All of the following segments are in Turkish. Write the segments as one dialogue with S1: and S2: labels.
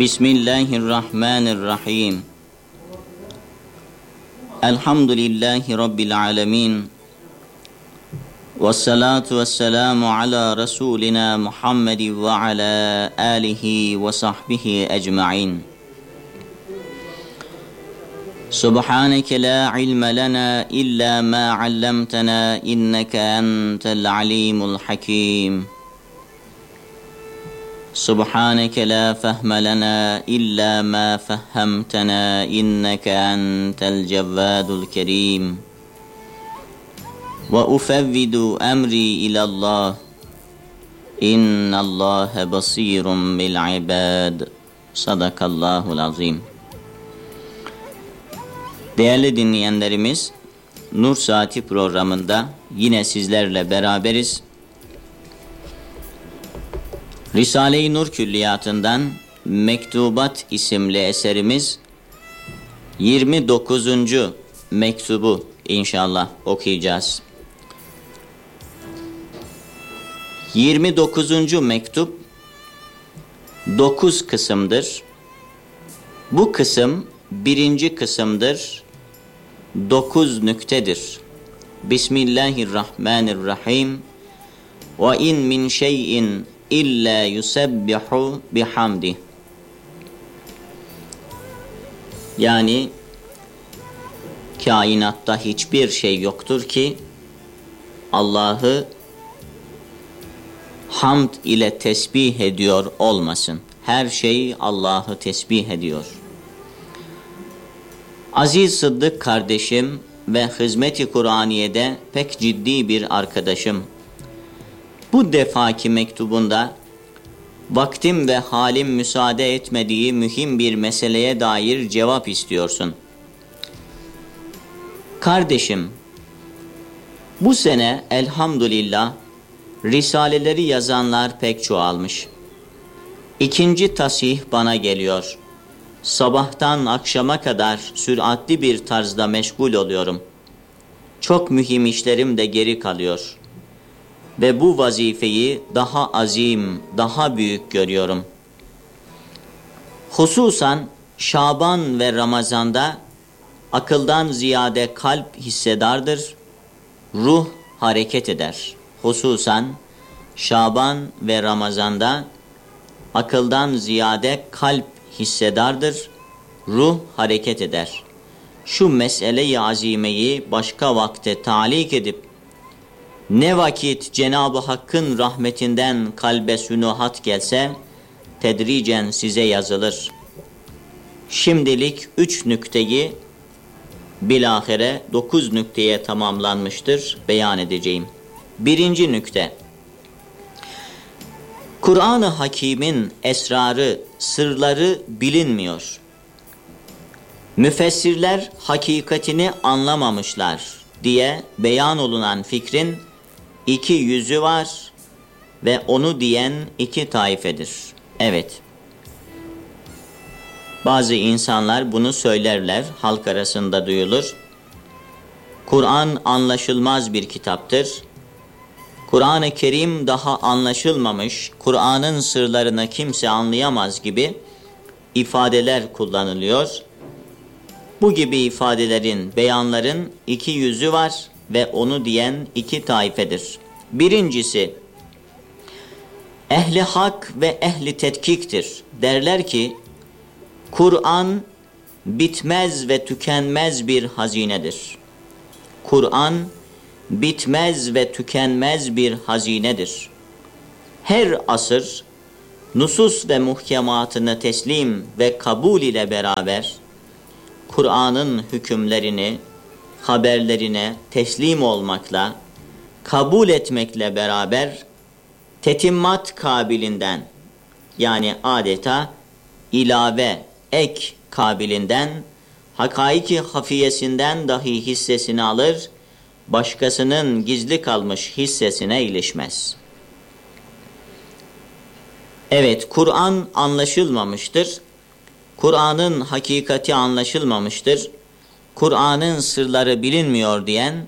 S1: Bismillahirrahmanirrahim. Elhamdülillahi Rabbil alemin. Vessalatu vesselamu ala Resulina Muhammed ve ala alihi ve sahbihi ecma'in. Subhaneke la ilme lana illa ma allamtana inneke entel alimul hakim. Subhaneke la fehme lana illa ma fehhemtena inneke entel cevvadul kerim. Ve ufevvidu emri ilallah. İnnallâhe basîrun bil ibâd. Sadakallahul azim. Değerli dinleyenlerimiz, Nur Saati programında yine sizlerle beraberiz. Risale-i Nur Külliyatı'ndan Mektubat isimli eserimiz 29. mektubu inşallah okuyacağız. 29. mektup 9 kısımdır. Bu kısım birinci kısımdır. 9 nüktedir. Bismillahirrahmanirrahim. Ve in min şeyin İlla yusebbihu bihamdi. Yani kainatta hiçbir şey yoktur ki Allah'ı hamd ile tesbih ediyor olmasın. Her şey Allah'ı tesbih ediyor. Aziz Sıddık kardeşim ve Hizmet-i Kur'aniye'de pek ciddi bir arkadaşım. Bu defaki mektubunda vaktim ve halim müsaade etmediği mühim bir meseleye dair cevap istiyorsun. Kardeşim, bu sene elhamdülillah risaleleri yazanlar pek çoğalmış. İkinci tasih bana geliyor. Sabahtan akşama kadar süratli bir tarzda meşgul oluyorum. Çok mühim işlerim de geri kalıyor. Ve bu vazifeyi daha azim, daha büyük görüyorum. Hususan Şaban ve Ramazan'da akıldan ziyade kalp hissedardır, ruh hareket eder. Hususan Şaban ve Ramazan'da akıldan ziyade kalp hissedardır, ruh hareket eder. Şu mesele-i azimeyi başka vakte talik edip ne vakit Cenab-ı Hakk'ın rahmetinden kalbe sünuhat gelse, tedricen size yazılır. Şimdilik 3 nükteyi bilahare 9 nükteye tamamlanmıştır, beyan edeceğim. Birinci nükte. Kur'an-ı Hakîm'in esrarı, sırları bilinmiyor. Müfessirler hakikatini anlamamışlar diye beyan olunan fikrin 2 yüzü var ve onu diyen 2 taifedir. Evet. Bazı insanlar bunu söylerler, halk arasında duyulur. Kur'an anlaşılmaz bir kitaptır. Kur'an-ı Kerim daha anlaşılmamış, Kur'an'ın sırlarını kimse anlayamaz gibi ifadeler kullanılıyor. Bu gibi ifadelerin, beyanların 2 yüzü var ve onu diyen 2 taifedir. Birincisi, ehli hak ve ehli tetkiktir. Derler ki, Kur'an bitmez ve tükenmez bir hazinedir. Kur'an bitmez ve tükenmez bir hazinedir. Her asır, nusus ve muhkematını teslim ve kabul ile beraber, Kur'an'ın hükümlerini, haberlerine teslim olmakla, kabul etmekle beraber tetimmat kabilinden, yani adeta ilave, ek kabilinden, hakaiki hafiyesinden dahi hissesini alır, başkasının gizli kalmış hissesine ilişmez. Evet, Kur'an anlaşılmamıştır. Kur'an'ın hakikati anlaşılmamıştır. Kur'an'ın sırları bilinmiyor diyen,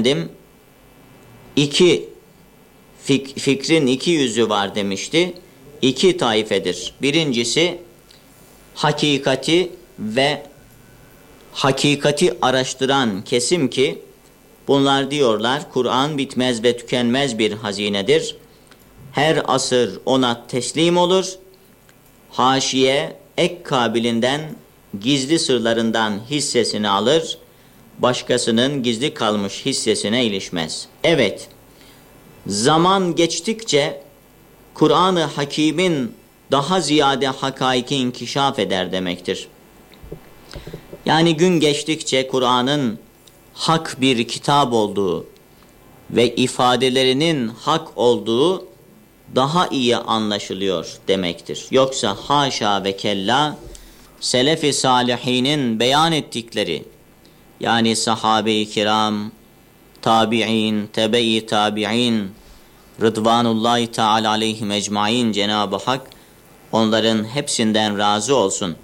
S1: fikrin 2 yüzü var demişti. iki taifedir. Birincisi hakikati ve hakikati araştıran kesim ki bunlar diyorlar Kur'an bitmez ve tükenmez bir hazinedir. Her asır ona teslim olur. Haşiye ek kabilinden gizli sırlarından hissesini alır. Başkasının gizli kalmış hissesine ilişmez. Evet, zaman geçtikçe Kur'an-ı Hakîm'in daha ziyade hakaiki inkişaf eder demektir. Yani gün geçtikçe Kur'an'ın hak bir kitap olduğu ve ifadelerinin hak olduğu daha iyi anlaşılıyor demektir. Yoksa haşa ve kella selef-i salihinin beyan ettikleri yani sahabe-i kiram, tabi'in, tebe-i tabi'in, Rıdvanullahi Teala aleyhim ecmaîn Cenab-ı Hak onların hepsinden razı olsun.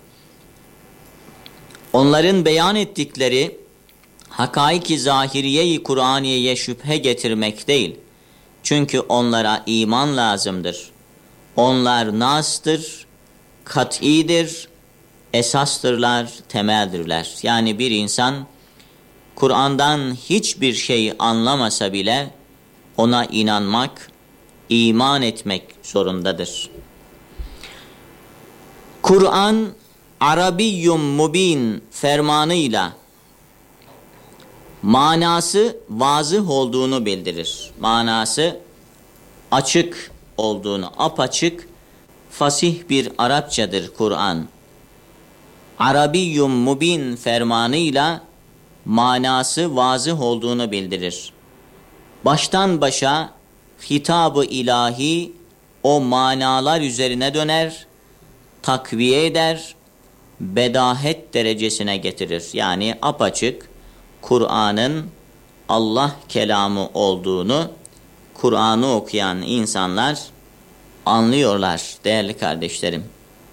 S1: Onların beyan ettikleri hakaik-i zahiriye-i Kur'aniye'ye şüphe getirmek değil. Çünkü onlara iman lazımdır. Onlar nastır, kat'idir, esastırlar, temeldirler. Yani bir insan Kur'an'dan hiçbir şey anlamasa bile ona inanmak, iman etmek zorundadır. Kur'an Arabiyyum mubin fermanıyla manası vazıh olduğunu bildirir. Manası açık olduğunu, apaçık, fasih bir Arapçadır Kur'an. Arabiyyum mubin fermanıyla manası vazıh olduğunu bildirir. Baştan başa hitab-ı ilahi o manalar üzerine döner, takviye eder, bedahet derecesine getirir. Yani apaçık Kur'an'ın Allah kelamı olduğunu Kur'an'ı okuyan insanlar anlıyorlar değerli kardeşlerim.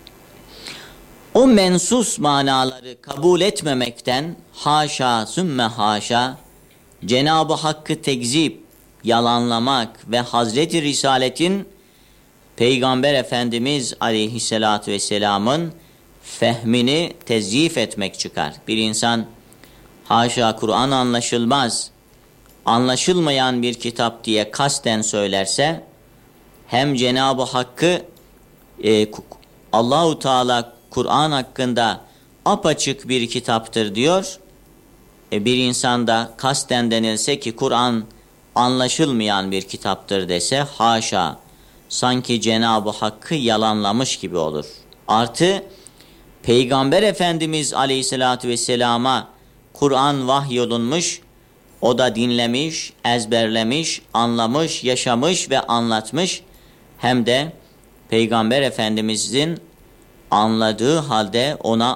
S1: O mensus manaları kabul etmemekten haşa sümme haşa Cenab-ı Hakk'ı tekzip, yalanlamak ve Hazreti Risaletin Peygamber Efendimiz Aleyhisselatü Vesselam'ın fehmini tezyif etmek çıkar. Bir insan haşa Kur'an anlaşılmaz, anlaşılmayan bir kitap diye kasten söylerse hem Cenab-ı Hakk'ı Allahu Teala Kur'an hakkında apaçık bir kitaptır diyor. Bir insan da kasten denilse ki Kur'an anlaşılmayan bir kitaptır dese haşa sanki Cenab-ı Hakk'ı yalanlamış gibi olur. Artı Peygamber Efendimiz Aleyhisselatü Vesselam'a Kur'an vahyolunmuş, o da dinlemiş, ezberlemiş, anlamış, yaşamış ve anlatmış. Hem de Peygamber Efendimizin anladığı halde ona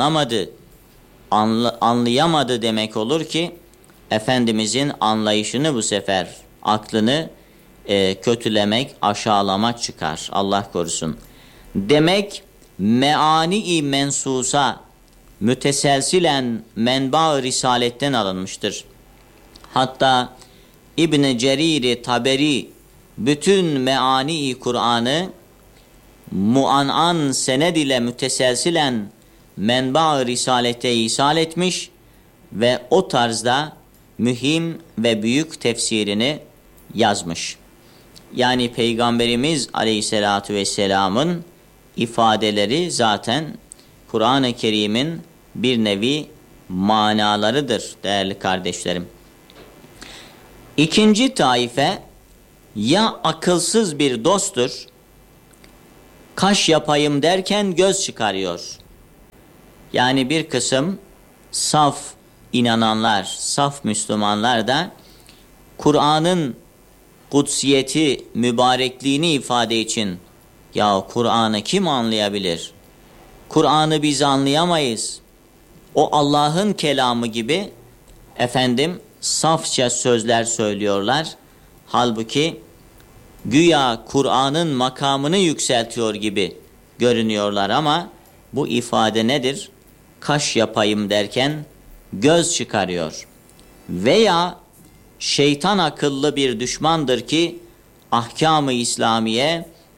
S1: anlayamadı demek olur ki Efendimizin anlayışını bu sefer aklını kötülemek, aşağılamak çıkar. Allah korusun. Demek meani-i mensusa müteselsilen menba-ı risaletten alınmıştır. Hatta İbn-i Cerir-i Taberi bütün meani-i Kur'an'ı muan'an sened ile müteselsilen menba-ı risalete isal etmiş ve o tarzda mühim ve büyük tefsirini yazmış. Yani Peygamberimiz Aleyhisselatü Vesselam'ın ifadeleri zaten Kur'an-ı Kerim'in bir nevi manalarıdır değerli kardeşlerim. İkinci taife ya akılsız bir dosttur, kaş yapayım derken göz çıkarıyor. Yani bir kısım saf inananlar, saf Müslümanlar da Kur'an'ın kutsiyeti, mübarekliğini ifade için ya Kur'an'ı kim anlayabilir? Kur'an'ı biz anlayamayız. O Allah'ın kelamı gibi safça sözler söylüyorlar. Halbuki güya Kur'an'ın makamını yükseltiyor gibi görünüyorlar ama bu ifade nedir? Kaş yapayım derken göz çıkarıyor. Veya şeytan akıllı bir düşmandır ki ahkam-ı İslamiye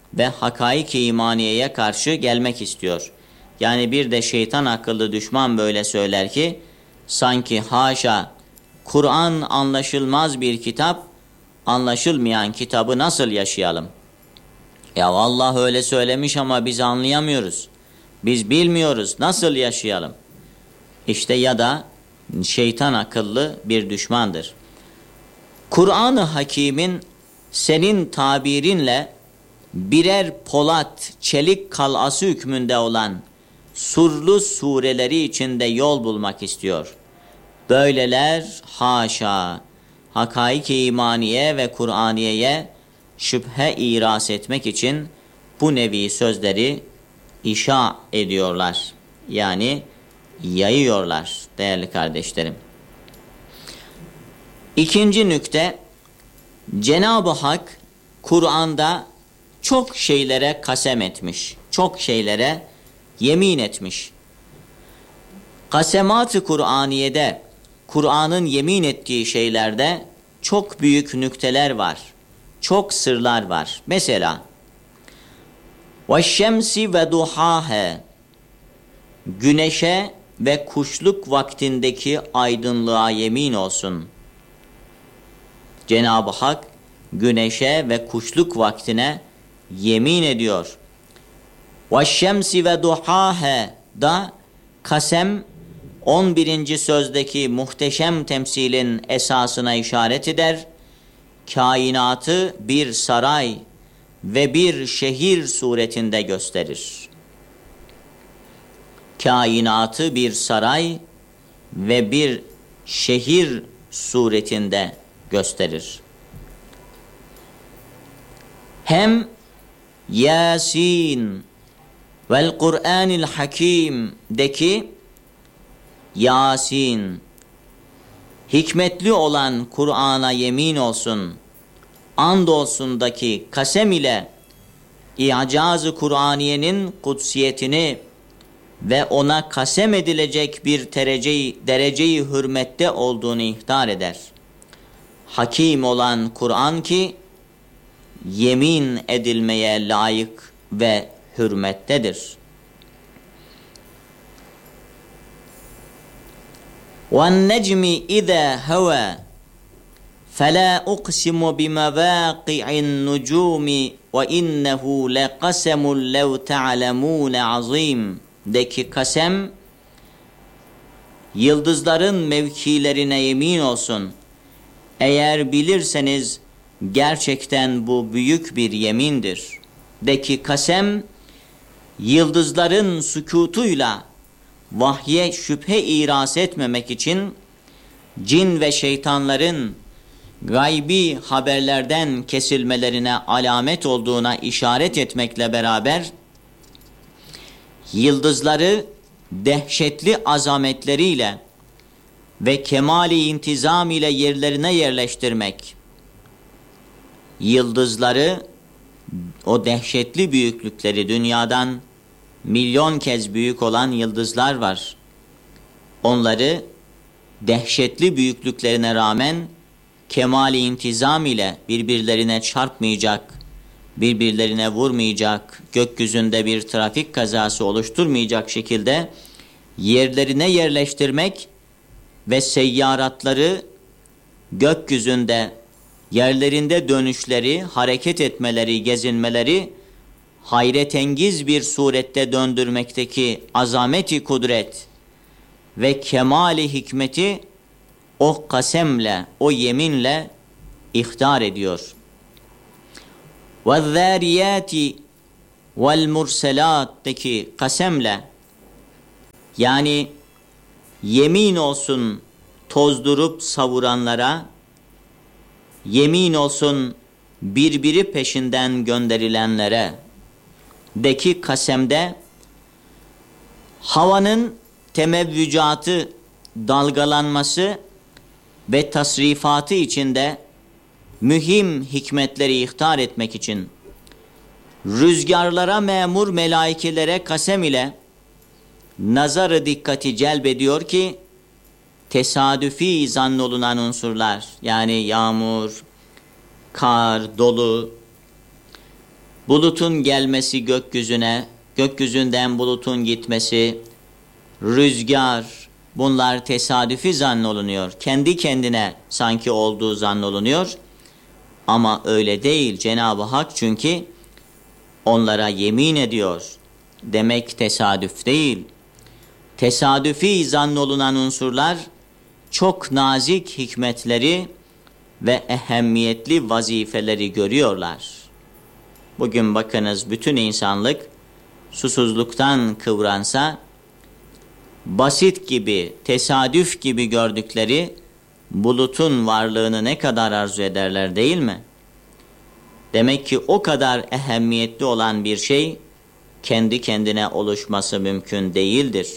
S1: ve hakaik-i imaniyeye karşı gelmek istiyor. Yani bir de şeytan akıllı düşman böyle söyler ki, sanki haşa, Kur'an anlaşılmaz bir kitap, anlaşılmayan kitabı nasıl yaşayalım? Ya Allah öyle söylemiş ama biz anlayamıyoruz. Biz bilmiyoruz, nasıl yaşayalım? İşte ya da şeytan akıllı bir düşmandır. Kur'an-ı Hakîm'in senin tabirinle birer polat, çelik kalası hükmünde olan surlu sureleri içinde yol bulmak istiyor. Böyleler haşa, hakaik-i imaniye ve Kur'aniye'ye şüphe iras etmek için bu nevi sözleri inşa ediyorlar. Yani yayıyorlar değerli kardeşlerim. İkinci nükte, Cenab-ı Hak Kur'an'da çok şeylere kasem etmiş, çok şeylere yemin etmiş. Kasemat-ı Kur'aniye'de, Kur'an'ın yemin ettiği şeylerde çok büyük nükteler var, çok sırlar var. Mesela, وَالشَّمْسِ وَدُحَاهَا, güneşe ve kuşluk vaktindeki aydınlığa yemin olsun. Cenab-ı Hak güneşe ve kuşluk vaktine yemin ediyor. وَالشَّمْسِ وَدُحَاهَا da kasem 11. sözdeki muhteşem temsilin esasına işaret eder. Kainatı bir saray ve bir şehir suretinde gösterir. Kainatı bir saray ve bir şehir suretinde gösterir. Hem Yasin vel Kur'anil Hakim'deki Yasin, hikmetli olan Kur'an'a yemin olsun, andolsundaki kasem ile İcaz-ı Kur'aniyenin kutsiyetini ve ona kasem edilecek bir dereceyi hürmette olduğunu ihtar eder. Hakim olan Kur'an ki yemin edilmeye layık ve hürmettedir. وَالنَّجْمِ إِذَا هَوَى فَلَا أُقْسِمُ بِمَوَاقِعِ النُّجُومِ وَإِنَّهُ لَقَسَمٌ لَوْ تَعْلَمُونَ عَظِيمٌ deki kasem, yıldızların mevkilerine yemin olsun. Eğer bilirseniz gerçekten bu büyük bir yemindir. Deki kasem, yıldızların sükutuyla vahye şüphe iras etmemek için cin ve şeytanların gaybi haberlerden kesilmelerine alamet olduğuna işaret etmekle beraber yıldızları dehşetli azametleriyle ve kemali intizam ile yerlerine yerleştirmek, yıldızları, o dehşetli büyüklükleri, dünyadan milyon kez büyük olan yıldızlar var. Onları dehşetli büyüklüklerine rağmen kemali intizam ile birbirlerine çarpmayacak, birbirlerine vurmayacak, gökyüzünde bir trafik kazası oluşturmayacak şekilde yerlerine yerleştirmek ve seyyaratları gökyüzünde yerlerinde dönüşleri, hareket etmeleri, gezinmeleri hayretengiz bir surette döndürmekteki azameti kudret ve kemali hikmeti o kasemle, o yeminle ihtar ediyor. وَالذَّارِيَاتِ وَالْمُرْسَلَات'teki kasemle, yani yemin olsun tozdurup savuranlara, yemin olsun birbiri peşinden gönderilenlere deki kasemde havanın temevvücatı, dalgalanması ve tasrifatı içinde mühim hikmetleri ihtar etmek için rüzgarlara memur melaikelere kasem ile nazarı dikkati celbediyor ki tesadüfi zannolunan unsurlar, yani yağmur, kar, dolu bulutun gelmesi gökyüzüne, gökyüzünden bulutun gitmesi, rüzgar, bunlar tesadüfi zannolunuyor. Kendi kendine sanki olduğu zannolunuyor. Ama öyle değil. Cenab-ı Hak çünkü onlara yemin ediyor. Demek tesadüf değil. Tesadüfi zannolunan unsurlar çok nazik hikmetleri ve ehemmiyetli vazifeleri görüyorlar. Bugün bakınız bütün insanlık susuzluktan kıvransa, basit gibi, tesadüf gibi gördükleri bulutun varlığını ne kadar arzu ederler değil mi? Demek ki o kadar ehemmiyetli olan bir şey kendi kendine oluşması mümkün değildir.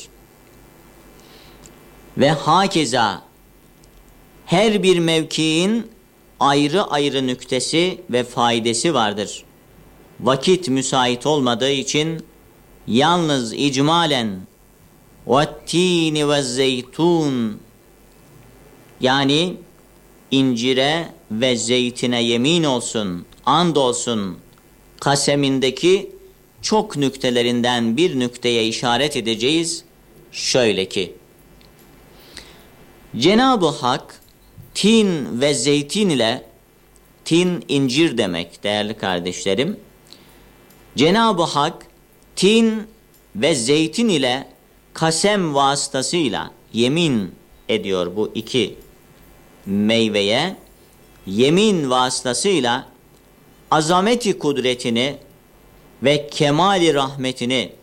S1: Ve hakeza her bir mevkiin ayrı ayrı nüktesi ve faydası vardır. Vakit müsait olmadığı için yalnız icmalen وَالتِّينِ وَالزَّيْتُونَ yani incire ve zeytine yemin olsun, and olsun kasemindeki çok nüktelerinden bir nükteye işaret edeceğiz. Şöyle ki, Cenab-ı Hak tin ve zeytin ile, tin incir demek değerli kardeşlerim, Cenab-ı Hak tin ve zeytin ile kasem vasıtasıyla yemin ediyor bu iki meyveye, yemin vasıtasıyla azameti kudretini ve kemali rahmetini,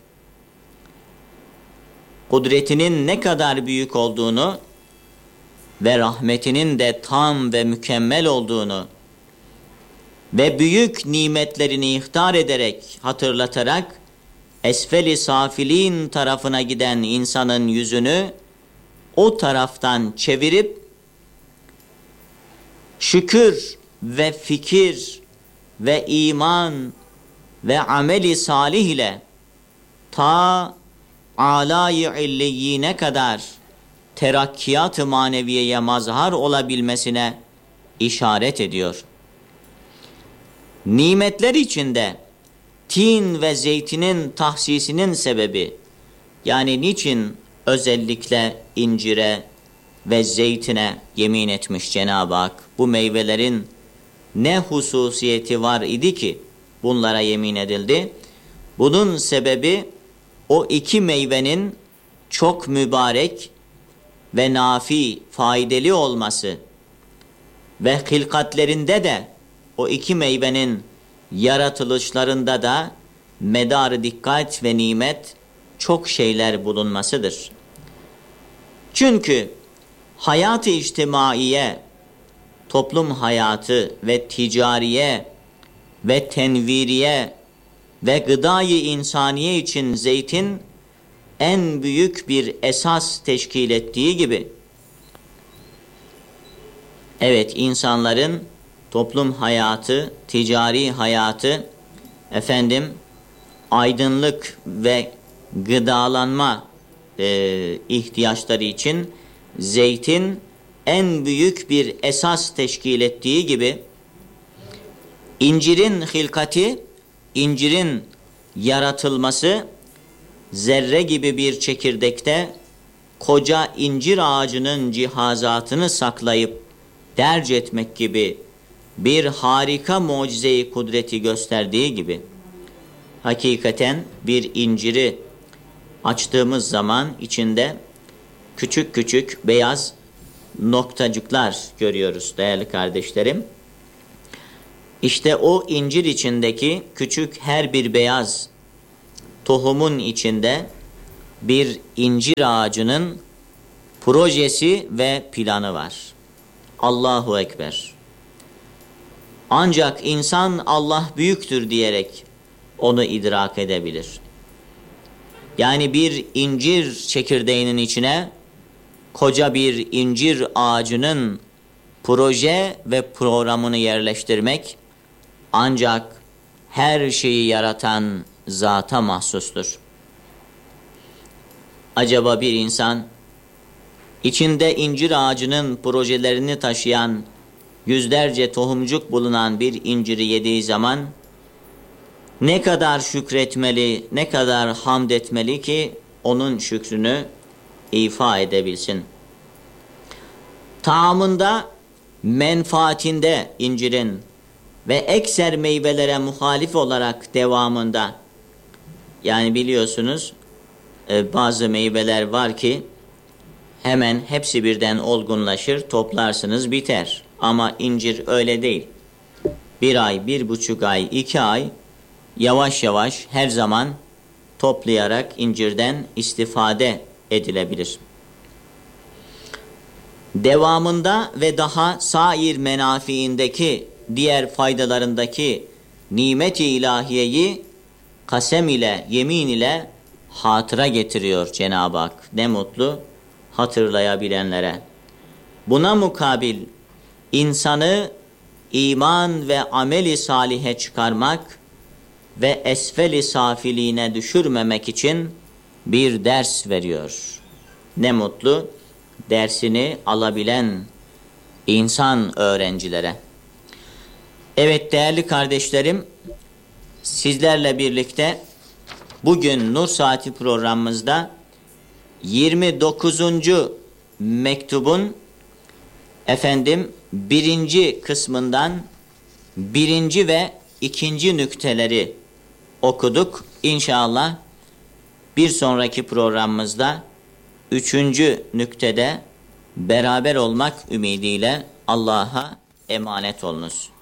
S1: kudretinin ne kadar büyük olduğunu ve rahmetinin de tam ve mükemmel olduğunu ve büyük nimetlerini ihtar ederek, hatırlatarak esfel-i safilin tarafına giden insanın yüzünü o taraftan çevirip şükür ve fikir ve iman ve ameli salih ile ta âlâ-i illiyine kadar terakkiyat-ı maneviyeye mazhar olabilmesine işaret ediyor. Nimetler içinde tin ve zeytinin tahsisinin sebebi, yani niçin özellikle incire ve zeytine yemin etmiş Cenab-ı Hak? Bu meyvelerin ne hususiyeti var idi ki bunlara yemin edildi? Bunun sebebi o iki meyvenin çok mübarek ve nafi, faydalı olması ve hilkatlerinde de o iki meyvenin yaratılışlarında da medar dikkat ve nimet çok şeyler bulunmasıdır. Çünkü hayat-ı içtimaiye, toplum hayatı ve ticariye ve tenviriye ve gıdayı insaniye için zeytin en büyük bir esas teşkil ettiği gibi, evet, insanların toplum hayatı, ticari hayatı, aydınlık ve gıdalanma ihtiyaçları için zeytin en büyük bir esas teşkil ettiği gibi, incirin hilkati, incirin yaratılması, zerre gibi bir çekirdekte koca incir ağacının cihazatını saklayıp derc etmek gibi bir harika mucize-i kudreti gösterdiği gibi, hakikaten bir inciri açtığımız zaman içinde küçük küçük beyaz noktacıklar görüyoruz değerli kardeşlerim. İşte o incir içindeki küçük her bir beyaz tohumun içinde bir incir ağacının projesi ve planı var. Allahu Ekber. Ancak insan Allah büyüktür diyerek onu idrak edebilir. Yani bir incir çekirdeğinin içine koca bir incir ağacının proje ve programını yerleştirmek ancak her şeyi yaratan zata mahsustur. Acaba bir insan içinde incir ağacının projelerini taşıyan yüzlerce tohumcuk bulunan bir inciri yediği zaman Ne kadar şükretmeli, ne kadar hamd etmeli ki onun şükrünü ifa edebilsin. Taamında, menfaatinde incirin ve ekser meyvelere muhalif olarak devamında, yani biliyorsunuz bazı meyveler var ki hemen hepsi birden olgunlaşır, toplarsınız biter. Ama incir öyle değil. 1 ay, 1,5 ay, 2 ay yavaş yavaş her zaman toplayarak incirden istifade edilebilir. Devamında ve daha sair menafiindeki diğer faydalarındaki nimet-i ilahiyeyi kasem ile, yemin ile hatıra getiriyor Cenab-ı Hak. Ne mutlu hatırlayabilenlere. Buna mukabil insanı iman ve ameli salihe çıkarmak ve esfel-i safiliğine düşürmemek için bir ders veriyor. Ne mutlu dersini alabilen insan öğrencilere. Evet değerli kardeşlerim, sizlerle birlikte bugün Nur Saati programımızda 29. mektubun birinci kısmından 1. ve 2. nükteleri okuduk. İnşallah bir sonraki programımızda 3. nüktede beraber olmak ümidiyle Allah'a emanet olunuz.